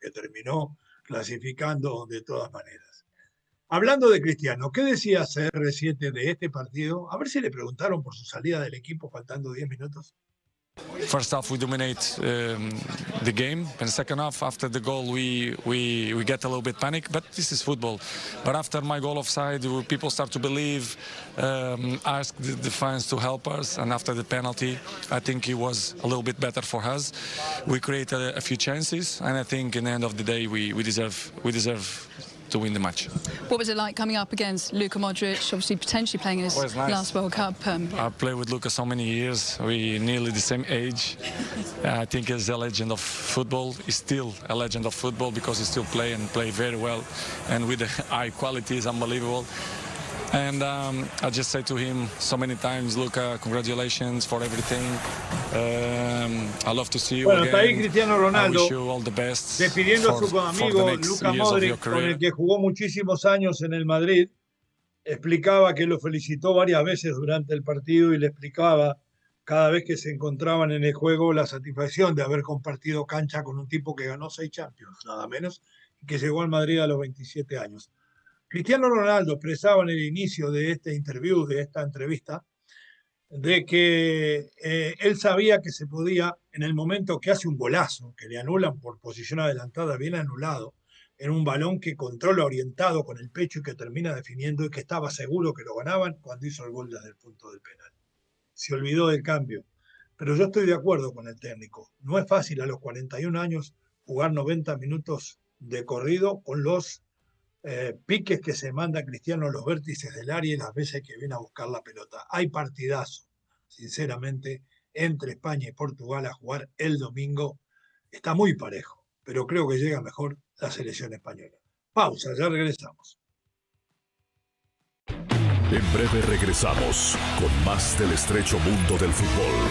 que terminó clasificando de todas maneras. Hablando de Cristiano, ¿qué decía CR7 de este partido? A ver si le preguntaron por su salida del equipo faltando 10 minutos. First half we dominate the game. In the second half, after the goal, we get a little bit panic. But this is football. But after my goal offside, people start to believe, ask the fans to help us. And after the penalty, I think it was a little bit better for us. We created a few chances, and I think in the end of the day, we deserve to win the match. What was it like coming up against Luka Modric, obviously potentially playing in his last World Cup? I played with Luka so many years. We nearly the same age. I think he's a legend of football. He's still a legend of football because he still play very well, and with the high quality is unbelievable. And I just say to him so many times, Luka, congratulations for everything. I love to see you bueno, again. Está ahí Cristiano Ronaldo, I wish you all the best despidiendo a su amigo Luka Modric, con el que jugó muchísimos años en el Madrid. Explicaba que lo felicitó varias veces durante el partido y le explicaba cada vez que se encontraban en el juego la satisfacción de haber compartido cancha con un tipo que ganó 6 Champions, nada menos, y que llegó al Madrid a los 27 años. Cristiano Ronaldo expresaba en el inicio de este interview, de esta entrevista, de que él sabía que se podía, en el momento que hace un golazo, que le anulan por posición adelantada, bien anulado, en un balón que controla orientado con el pecho y que termina definiendo y que estaba seguro que lo ganaban cuando hizo el gol desde el punto del penal. Se olvidó del cambio. Pero yo estoy de acuerdo con el técnico. No es fácil a los 41 años jugar 90 minutos de corrido con los piques que se manda Cristiano a los vértices del área y las veces que viene a buscar la pelota. Hay partidazo, sinceramente, entre España y Portugal a jugar el domingo. Está muy parejo, pero creo que llega mejor la selección española. Pausa, ya regresamos. En breve regresamos con más del estrecho mundo del fútbol.